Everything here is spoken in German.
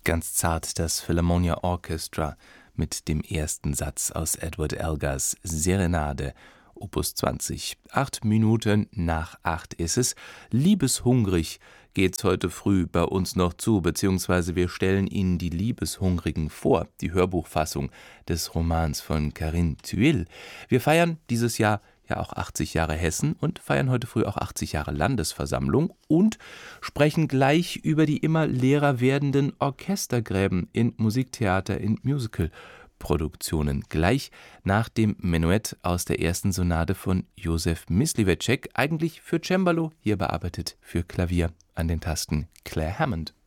Ganz zart das Philharmonia Orchestra mit dem ersten Satz aus Edward Elgars Serenade, Opus 20. 8 ist es. Liebeshungrig geht's heute früh bei uns noch zu, beziehungsweise wir stellen Ihnen die Liebeshungrigen vor, die Hörbuchfassung des Romans von Carine Thuil. Wir feiern dieses Jahr ja auch 80 Jahre Hessen und feiern heute früh auch 80 Jahre Landesversammlung und sprechen gleich über die immer leerer werdenden Orchestergräben in Musiktheater, in Musicalproduktionen. Gleich nach dem Menuett aus der ersten Sonate von Josef Mysliveček, eigentlich für Cembalo, hier bearbeitet für Klavier an den Tasten Claire Hammond.